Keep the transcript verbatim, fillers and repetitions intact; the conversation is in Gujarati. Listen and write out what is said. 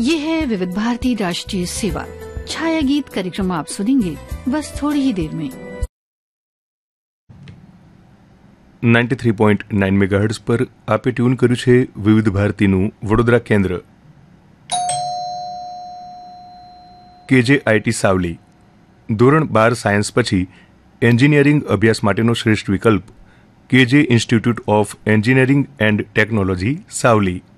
ये है विविध भारती राष्ट्रीय सेवा। छाया गीत कार्यक्रम आप सुनेंगे बस थोड़ी ही देर में। Ninety three point nine megahertz પર આપે ટ્યુન કર્યું છે વિવિધ ભારતીનું વડોદરા કેન્દ્ર. કેજે આઈટી સાવલી ધોરણ બાર સાયન્સ પછી એન્જિનિયરિંગ અભ્યાસ માટેનો શ્રેષ્ઠ વિકલ્પ કેજે institute of engineering and technology Savli.